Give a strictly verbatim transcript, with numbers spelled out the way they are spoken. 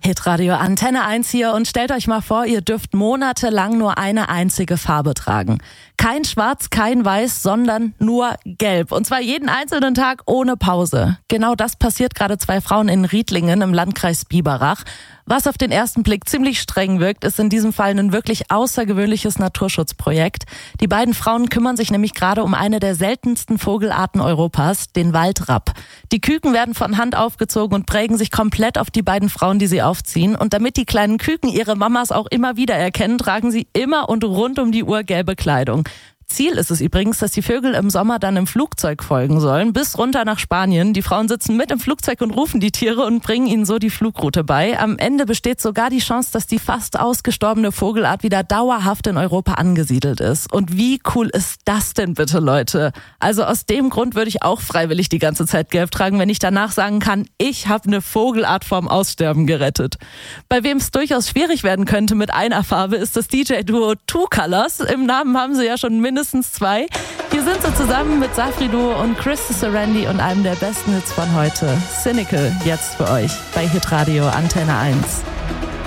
Hitradio Antenne eins hier und stellt euch mal vor, ihr dürft monatelang nur eine einzige Farbe tragen. Kein Schwarz, kein Weiß, sondern nur Gelb. Und zwar jeden einzelnen Tag ohne Pause. Genau das passiert gerade zwei Frauen in Riedlingen im Landkreis Biberach. Was auf den ersten Blick ziemlich streng wirkt, ist in diesem Fall ein wirklich außergewöhnliches Naturschutzprojekt. Die beiden Frauen kümmern sich nämlich gerade um eine der seltensten Vogelarten Europas, den Waldrapp. Die Küken werden von Hand aufgezogen und prägen sich komplett auf die beiden Frauen, die sie aufziehen. Und damit die kleinen Küken ihre Mamas auch immer wieder erkennen, tragen sie immer und rund um die Uhr gelbe Kleidung. Ziel ist es übrigens, dass die Vögel im Sommer dann im Flugzeug folgen sollen, bis runter nach Spanien. Die Frauen sitzen mit im Flugzeug und rufen die Tiere und bringen ihnen so die Flugroute bei. Am Ende besteht sogar die Chance, dass die fast ausgestorbene Vogelart wieder dauerhaft in Europa angesiedelt ist. Und wie cool ist das denn bitte, Leute? Also aus dem Grund würde ich auch freiwillig die ganze Zeit gelb tragen, wenn ich danach sagen kann, ich habe eine Vogelart vorm Aussterben gerettet. Bei wem es durchaus schwierig werden könnte mit einer Farbe, ist das D J-Duo Two Colors. Im Namen haben sie ja schon mindestens mindestens zwei. Hier sind sie zusammen mit Safri Duo und Chris Sarandy und einem der besten Hits von heute. Cynical, jetzt für euch bei Hitradio Antenne eins.